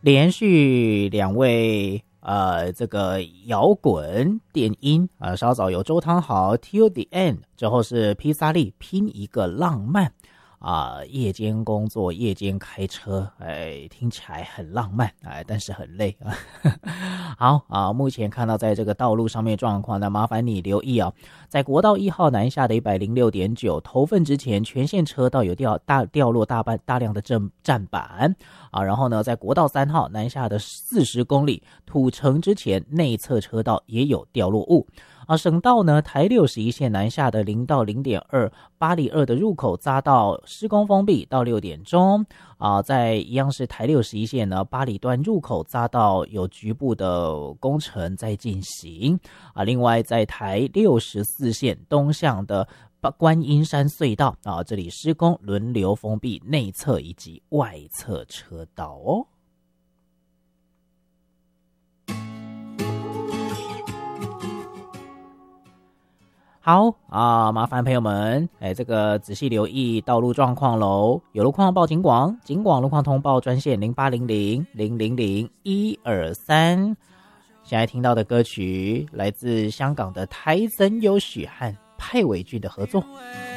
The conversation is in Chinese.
连续两位这个摇滚电音稍早有周汤豪 Till the End， 之后是披萨利拼一个浪漫夜间工作夜间开车，听起来很浪漫但是很累好目前看到在这个道路上面状况呢，麻烦你留意在国道1号南下的 106.9 头份之前全线车道有掉落大量的站板然后呢在国道3号南下的40公里土城之前内侧车道也有掉落物省道呢台61线南下的0到 0.2 八里2的入口匝道施工封闭到6点钟在一样是台61线呢八里段入口匝道有局部的工程在进行另外在台64线东向的观音山隧道这里施工轮流封闭内侧以及外侧车道好麻烦朋友们这个仔细留意道路状况咯，有路况报警广路况通报专线0800-000-123。现在听到的歌曲来自香港的台森优许和派伟俊的合作。